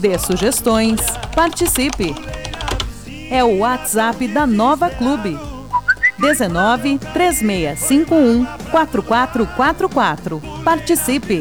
dê sugestões, participe. É o WhatsApp da Nova Clube. 19 3651 4444. Participe!